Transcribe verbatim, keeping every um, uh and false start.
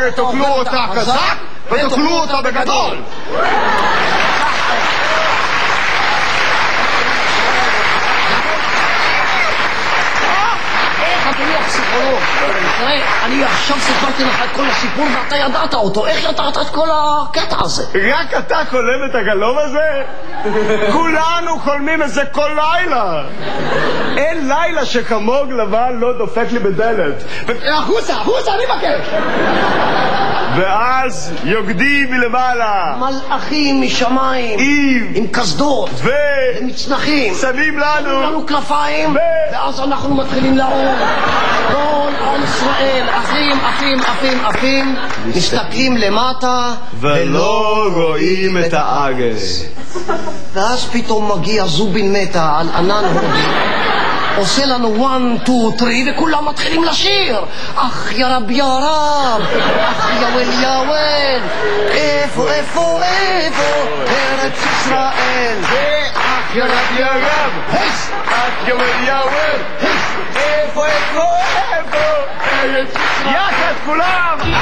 ותאכלו אותה חזק ותאכלו אותה בגדול. אדוני הפסיכולוג, תראה, אני עכשיו סיפרתי לך את כל הסיפור ואתה ידעת אותו. איך ידעת את כל הקטע הזה? רק אתה חולם את הגלום הזה? כולנו חולמים את זה כל לילה. אין לילה שחמוג לבן לא דופק לי בדלת. החוצה, החוצה, אני מבקש. ואז יוקדים מלמעלה מלאכים משמיים עם עם קסדות ו... ומצנחים שמים לנו לנו כנפיים ו... ואז אנחנו מתחילים לעוף. כל עם ישראל, אחים, אחים, אחים, אחים, מסתכלים למטה ולא רואים את הארץ. ואז פתאום מגיע זובין מתה על ענן הודי, עושה לנו one, two, three וכולם מתחילים לשיר. אך יא רב יא רב, אך יאוול יאוול, איפה איפה איפה ארץ ישראל. אך יא רב יא רב, אך יאוול יאוול, איפה איפה איפה ארץ ישראל. יחד כולם.